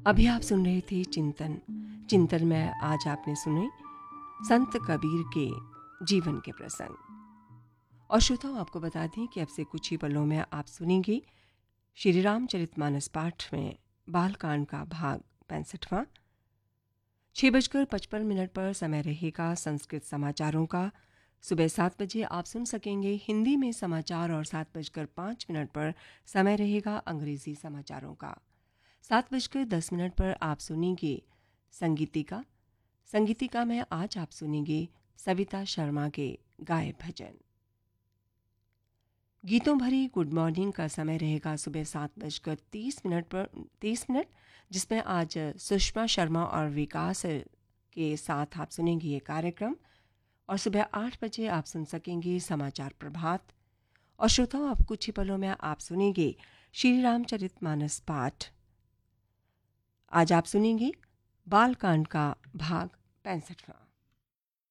अभी आप सुन रहे थे चिंतन में आज आपने सुने संत कबीर के जीवन के प्रसंग। और श्रोताओं, आपको बता दें कि अब से कुछ ही पलों में आप सुनेंगे श्री रामचरितमानस पाठ में बालकांड का भाग 65वां। 6:55 पर समय रहेगा संस्कृत समाचारों का। सुबह 7 बजे आप सुन सकेंगे हिंदी में समाचार और 7:05 पर समय रहेगा अंग्रेजी समाचारों का। 7:10 पर आप सुनेंगे संगीतिका में आज आप सुनेंगे सविता शर्मा के गाए भजन। गीतों भरी गुड मॉर्निंग का समय रहेगा सुबह 7:30 जिसमें आज सुषमा शर्मा और विकास के साथ आप सुनेंगे ये कार्यक्रम। और सुबह 8 बजे आप सुन सकेंगे समाचार प्रभात। और श्रोताओं, आप कुछ ही पलों में आप सुनेंगे श्री रामचरितमानस पाठ। आज आप सुनेंगे बालकांड का भाग 65वां।